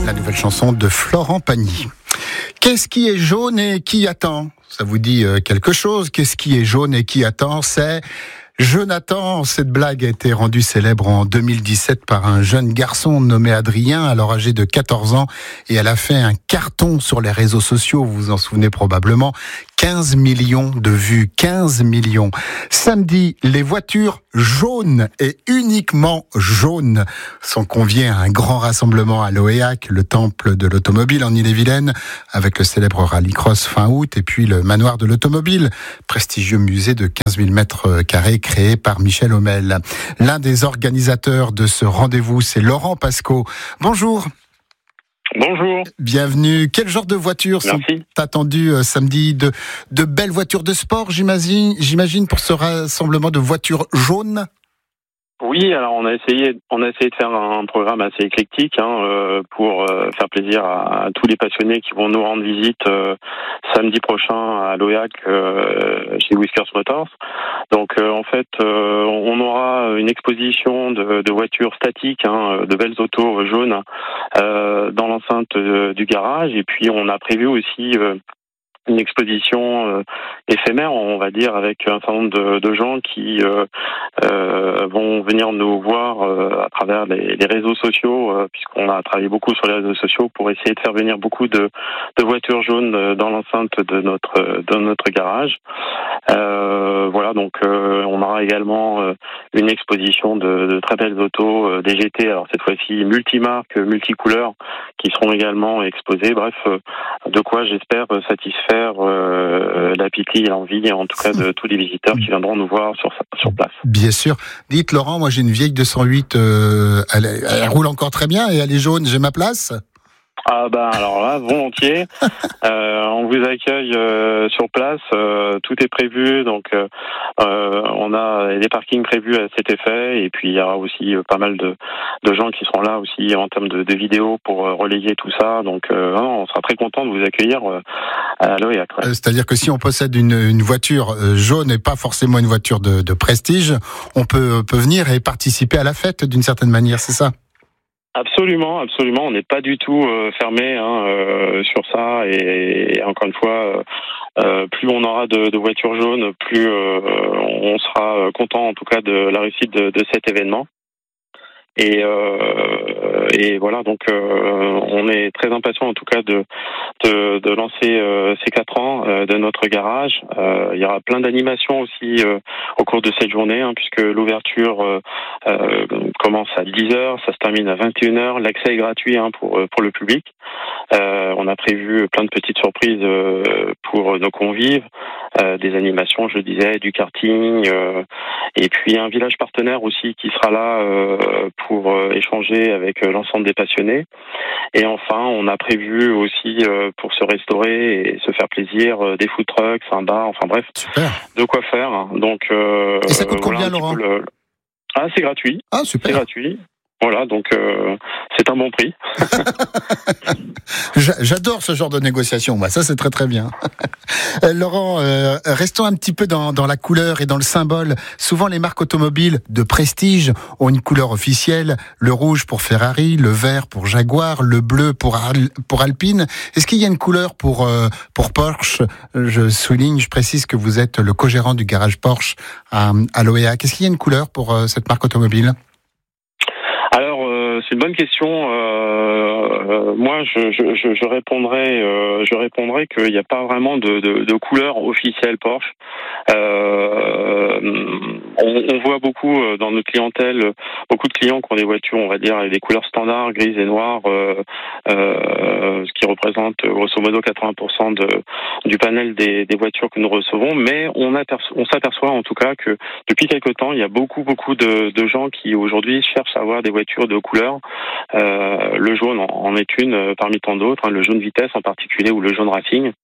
la nouvelle chanson de Florent Pagny. Qu'est-ce qui est jaune et qui attend ? Ça vous dit quelque chose ? Qu'est-ce qui est jaune et qui attend ? C'est Jonathan. Cette blague a été rendue célèbre en 2017 par un jeune garçon nommé Adrien, alors âgé de 14 ans, et elle a fait un carton sur les réseaux sociaux, vous vous en souvenez probablement. 15 millions de vues, 15 millions. Samedi, les voitures jaunes et uniquement jaunes sont conviées à un grand rassemblement à l'Oéac, le temple de l'automobile en Ille-et-Vilaine, avec le célèbre rallycross fin août et puis le manoir de l'automobile, prestigieux musée de 15 000 mètres carrés créé par Michel Homel. L'un des organisateurs de ce rendez-vous, c'est Laurent Pascaud. Bonjour. Bonjour. Bienvenue. Quel genre de voitures sont attendues samedi ? De belles voitures de sport, j'imagine, pour ce rassemblement de voitures jaunes ? Oui, alors on a essayé de faire un programme assez éclectique pour faire plaisir à tous les passionnés qui vont nous rendre visite samedi prochain à l'Oéac chez Whiskers Motors. Donc en fait, on aura une exposition de voitures statiques, de belles autos jaunes dans l'enceinte du garage, et puis on a prévu aussi une exposition éphémère, on va dire, avec un certain nombre de gens qui vont venir nous voir à travers les réseaux sociaux, puisqu'on a travaillé beaucoup sur les réseaux sociaux pour essayer de faire venir beaucoup de voitures jaunes dans l'enceinte de notre garage. Voilà, donc on aura également une exposition de très belles autos DGT, alors cette fois-ci multimarques, multicouleurs, qui seront également exposées. Bref, de quoi j'espère satisfaire l'appétit et l'envie, en tout cas, de tous les visiteurs qui viendront nous voir sur place. Bien sûr. Dites, Laurent, moi j'ai une vieille 208, elle roule encore très bien et elle est jaune, j'ai ma place ? Ah ben alors là, volontiers. On vous accueille sur place. Tout est prévu, donc on a des parkings prévus à cet effet, et puis il y aura aussi pas mal de gens qui seront là aussi en termes de vidéos pour relayer tout ça. Donc on sera très content de vous accueillir à l'Oéac. Ouais. C'est-à-dire que si on possède une voiture jaune et pas forcément une voiture de prestige, on peut venir et participer à la fête d'une certaine manière, c'est ça ? Absolument. On n'est pas du tout fermé sur ça, et encore une fois, plus on aura de voitures jaunes, plus on sera content, en tout cas, de la réussite de cet événement. Et voilà, donc on est très impatient, en tout cas, de lancer ces 4 ans de notre garage. Il y aura plein d'animations aussi au cours de cette journée, puisque l'ouverture commence à 10h, ça se termine à 21h. L'accès est gratuit pour le public. On a prévu plein de petites surprises pour nos convives, des animations, je disais, du karting, et puis un village partenaire aussi qui sera là pour échanger avec l'ensemble des passionnés. Et enfin, on a prévu aussi pour se restaurer et se faire plaisir des food trucks, un bar, enfin bref, super. De quoi faire. Donc, et ça coûte combien, Laurent ? C'est gratuit. Ah, super. C'est gratuit. Voilà, donc c'est un bon prix. J'adore ce genre de négociation, moi. Ça, c'est très très bien. Laurent, restons un petit peu dans la couleur et dans le symbole. Souvent, les marques automobiles de prestige ont une couleur officielle. Le rouge pour Ferrari, le vert pour Jaguar, le bleu pour Alpine. Est-ce qu'il y a une couleur pour Porsche ? Je précise que vous êtes le co-gérant du garage Porsche à l'Oéac. Est-ce qu'il y a une couleur pour cette marque automobile ? Alors, c'est une bonne question. Moi, je répondrais qu'il n'y a pas vraiment de couleur officielle Porsche. On voit beaucoup dans notre clientèle, beaucoup de clients qui ont des voitures, on va dire, avec des couleurs standards, grises et noires, ce qui représente grosso modo 80% du panel des voitures que nous recevons. Mais on s'aperçoit en tout cas que depuis quelque temps, il y a beaucoup de gens qui aujourd'hui cherchent à avoir des voitures de couleur. Le jaune en est une parmi tant d'autres, le jaune vitesse en particulier, ou le jaune racing.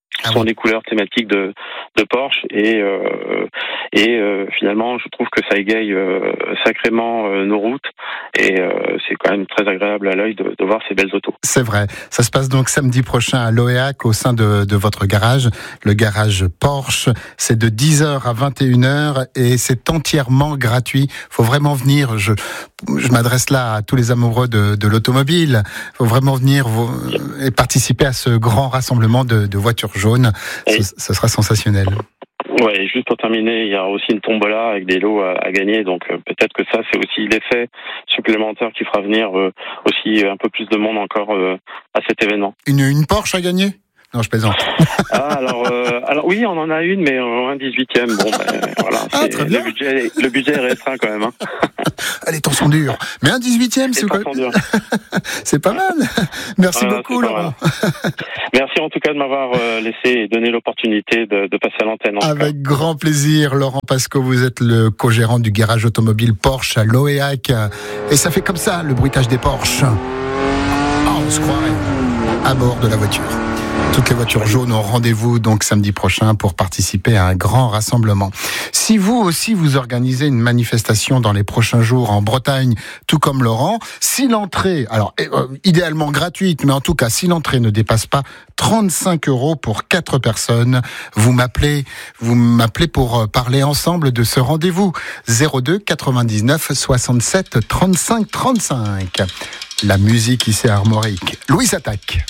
Ce sont les couleurs thématiques de Porsche et finalement je trouve que ça égaye sacrément nos routes et c'est quand même très agréable à l'œil de voir ces belles autos. C'est vrai. Ça se passe donc samedi prochain à Loéac au sein de votre garage, le garage Porsche. C'est de 10h à 21h et c'est entièrement gratuit. Faut vraiment venir. Je m'adresse là à tous les amoureux de l'automobile. Faut vraiment venir et participer à ce grand rassemblement de voitures jaunes. Ce sera sensationnel. Ouais, juste pour terminer, il y a aussi une tombola avec des lots à gagner, donc peut-être que ça c'est aussi l'effet supplémentaire qui fera venir aussi un peu plus de monde encore à cet événement. Une Porsche à gagner ? Non, je plaisante. Alors oui, on en a une, mais un 18e. Bon, voilà. Très bien. Le budget est restreint quand même. Hein. Les temps sont durs. Mais un 18e, c'est pas mal. Merci beaucoup, Laurent. Merci en tout cas de m'avoir laissé et donné l'opportunité de passer à l'antenne. Avec grand plaisir, Laurent Pascaud. Vous êtes le co-gérant du garage automobile Porsche à Loéac. Et ça fait comme ça, le bruitage des Porsche. On se croirait à bord de la voiture. Toutes les voitures jaunes ont rendez-vous donc samedi prochain pour participer à un grand rassemblement. Si vous aussi vous organisez une manifestation dans les prochains jours en Bretagne, tout comme Laurent, si l'entrée, alors idéalement gratuite, mais en tout cas si l'entrée ne dépasse pas 35 € pour 4 personnes, vous m'appelez pour parler ensemble de ce rendez-vous. 02 99 67 35 35. La musique ici à Armorique. Louise Attaque.